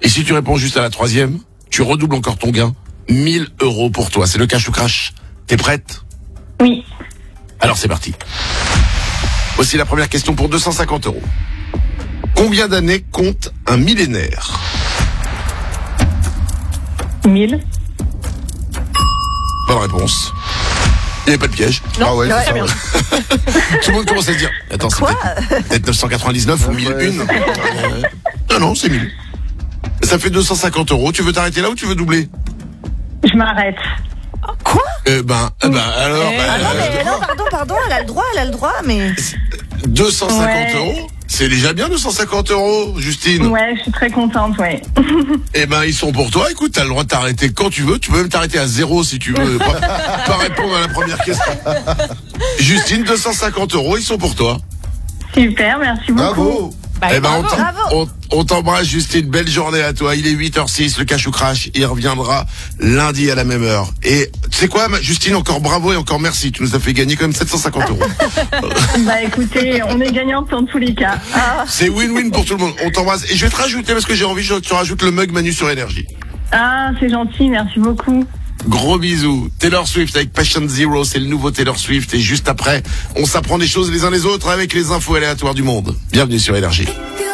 Et si tu réponds juste à la troisième, tu redoubles encore ton gain. 1000 € pour toi. C'est le cash ou crash. T'es prête? Oui. Alors c'est parti. Voici la première question pour 250 €. Combien d'années compte un millénaire? 1000. Bonne réponse. Il n'y avait pas de piège. Non, Ah ouais, ouais, c'est ça, bien. ouais. Tout le monde commence à se dire, attends, c'est Quoi peut-être 999 ou 1001. Non, c'est 1000. Ça fait 250 €. Tu veux t'arrêter là ou tu veux doubler? Je m'arrête. Quoi? Alors, Ah non, mais non, pardon, elle a le droit, mais... 250 Ouais. €, c'est déjà bien 250 €, Justine. Ouais, je suis très contente, ouais. Eh ben, ils sont pour toi. Écoute, t'as le droit de t'arrêter quand tu veux. Tu peux même t'arrêter à 0 si tu veux. Pas répondre à la première question. Justine, 250 €, ils sont pour toi. Super, merci beaucoup. Bravo. Bah, Eh ben, bravo. on t'embrasse, Justine. Belle journée à toi. Il est 8h06, le cash ou crash. Il reviendra lundi à la même heure. Et tu sais quoi, Justine, encore bravo et encore merci. Tu nous as fait gagner quand même 750 €. Bah écoutez, on est gagnante dans tous les cas. C'est win-win pour tout le monde. On t'embrasse. Et je vais te rajouter, parce que j'ai envie, je te rajoute le mug Manu sur Énergie. Ah, c'est gentil, merci beaucoup. Gros bisous. Taylor Swift avec Patient Zero, c'est le nouveau Taylor Swift. Et juste après, on s'apprend des choses les uns les autres avec les infos aléatoires du monde. Bienvenue sur Énergie.